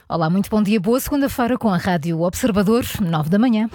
Olá, muito bom dia, boa segunda-feira com a Rádio Observador, 9 da manhã.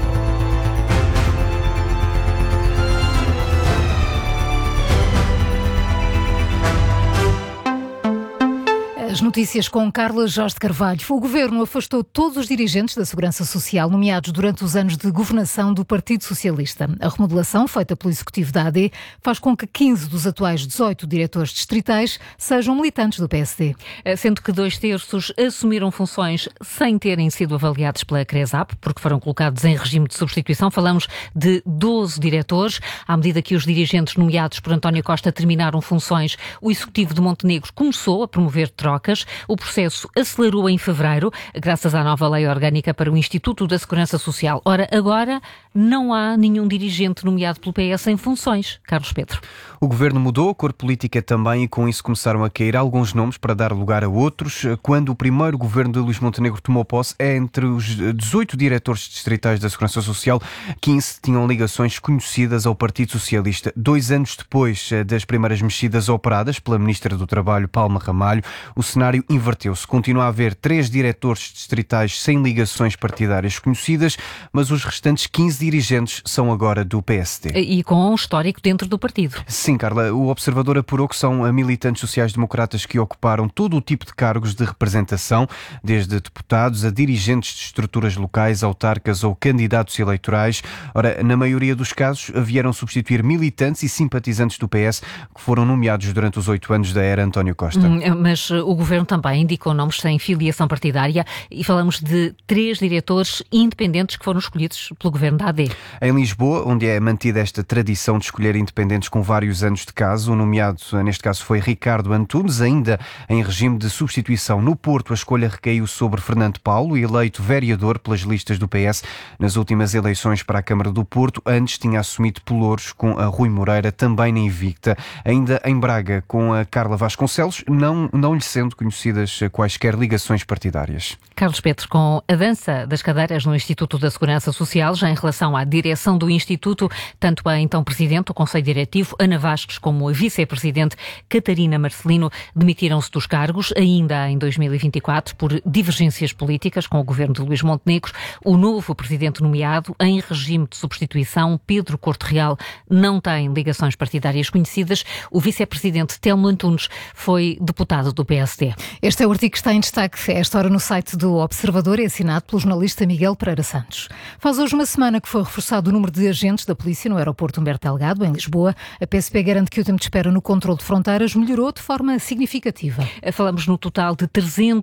As notícias com Carla Jorge de Carvalho. O Governo afastou todos os dirigentes da Segurança Social nomeados durante os anos de governação do Partido Socialista. A remodelação, feita pelo Executivo da AD, faz com que 15 dos atuais 18 diretores distritais sejam militantes do PSD. Sendo que 2/3 assumiram funções sem terem sido avaliados pela CRESAP, porque foram colocados em regime de substituição. Falamos de 12 diretores. À medida que os dirigentes nomeados por António Costa terminaram funções, o Executivo de Montenegro começou a promover trocas. O processo acelerou em fevereiro, graças à nova lei orgânica para o Instituto da Segurança Social. Ora, agora não há nenhum dirigente nomeado pelo PS em funções. Carlos Pedro. O Governo mudou, a cor política também, e com isso começaram a cair alguns nomes para dar lugar a outros. Quando o primeiro governo de Luís Montenegro tomou posse, entre os 18 diretores distritais da Segurança Social, 15 tinham ligações conhecidas ao Partido Socialista. 2 anos depois das primeiras mexidas operadas pela Ministra do Trabalho, Palma Ramalho, o cenário inverteu-se. Continua a haver 3 diretores distritais sem ligações partidárias conhecidas, mas os restantes 15 dirigentes são agora do PSD. E com um histórico dentro do partido. Sim, Carla, o Observador apurou que são militantes sociais-democratas que ocuparam todo o tipo de cargos de representação, desde deputados a dirigentes de estruturas locais, autarcas ou candidatos eleitorais. Ora, na maioria dos casos, vieram substituir militantes e simpatizantes do PS que foram nomeados durante os 8 anos da era António Costa. Mas o Governo também indicou nomes sem filiação partidária e falamos de 3 diretores independentes que foram escolhidos pelo Governo da AD. Em Lisboa, onde é mantida esta tradição de escolher independentes com vários anos de caso, o nomeado neste caso foi Ricardo Antunes, ainda em regime de substituição. No Porto, a escolha recaiu sobre Fernando Paulo, eleito vereador pelas listas do PS nas últimas eleições para a Câmara do Porto. Antes tinha assumido pelouros com a Rui Moreira, também na Invicta. Ainda em Braga, com a Carla Vasconcelos, não lhe sendo conhecidas quaisquer ligações partidárias. Carlos Pedro, com a dança das cadeiras no Instituto da Segurança Social, já em relação à direção do Instituto, tanto a então Presidente do Conselho Diretivo, Ana Vasques, como a Vice-Presidente, Catarina Marcelino, demitiram-se dos cargos, ainda em 2024, por divergências políticas com o Governo de Luís Montenegro. O novo Presidente nomeado, em regime de substituição, Pedro Corte Real, não tem ligações partidárias conhecidas. O Vice-Presidente, Telmo Antunes, foi deputado do PSD. Este é o artigo que está em destaque a esta hora no site do Observador, é assinado pelo jornalista Miguel Pereira Santos. Faz hoje uma semana que foi reforçado o número de agentes da polícia no aeroporto Humberto Delgado, em Lisboa. A PSP garante que o tempo de espera no controle de fronteiras melhorou de forma significativa. Falamos no total de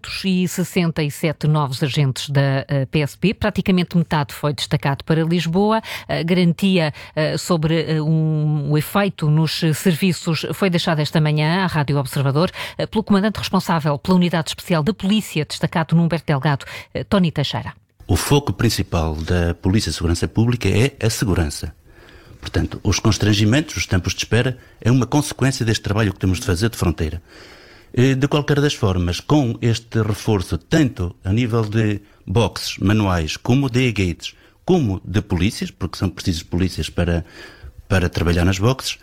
367 novos agentes da PSP, praticamente metade foi destacado para Lisboa. A garantia sobre o efeito nos serviços foi deixada esta manhã à Rádio Observador pelo comandante responsável pela Unidade Especial da Polícia, destacado no Humberto Delgado, Tony Teixeira. O foco principal da Polícia de Segurança Pública é a segurança. Portanto, os constrangimentos, os tempos de espera, é uma consequência deste trabalho que temos de fazer de fronteira. De qualquer das formas, com este reforço, tanto a nível de boxes manuais, como de gates, como de polícias, porque são precisos polícias para trabalhar nas boxes,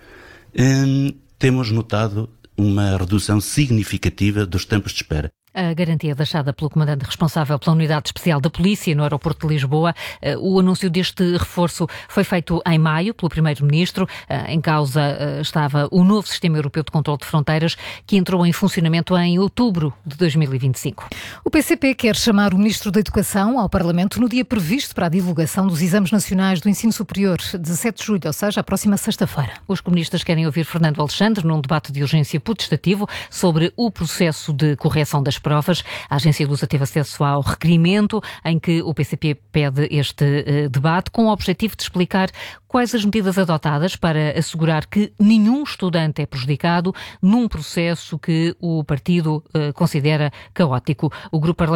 temos notado uma redução significativa dos tempos de espera. A garantia deixada pelo comandante responsável pela Unidade Especial da Polícia no aeroporto de Lisboa. O anúncio deste reforço foi feito em maio pelo Primeiro-Ministro. Em causa estava o novo Sistema Europeu de Controle de Fronteiras, que entrou em funcionamento em outubro de 2025. O PCP quer chamar o Ministro da Educação ao Parlamento no dia previsto para a divulgação dos Exames Nacionais do Ensino Superior, 17 de julho, ou seja, a próxima sexta-feira. Os comunistas querem ouvir Fernando Alexandre num debate de urgência potestativo sobre o processo de correção das provas. A Agência Lusa teve acesso ao requerimento em que o PCP pede este debate com o objetivo de explicar quais as medidas adotadas para assegurar que nenhum estudante é prejudicado num processo que o partido considera caótico. O Grupo